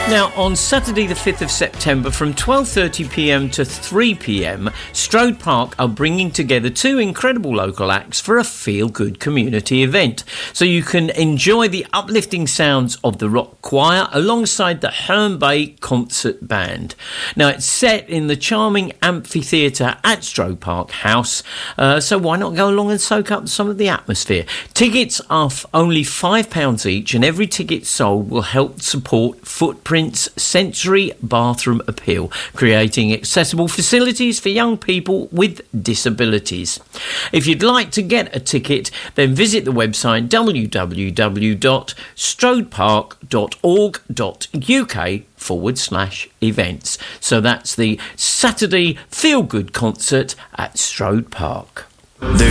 Now, on Saturday the 5th of September from 12:30pm to 3pm, Strode Park are bringing together two incredible local acts for a feel-good community event. So you can enjoy the uplifting sounds of the rock choir alongside the Herne Bay Concert Band. Now, it's set in the charming amphitheatre at Strode Park House, so why not go along and soak up some of the atmosphere? Tickets are only £5 each, and every ticket sold will help support Footprint's sensory bathroom appeal, creating accessible facilities for young people with disabilities. If you'd like to get a ticket, then visit the website www.strodepark.org.uk/events. So that's the Saturday Feel Good concert at Strode Park.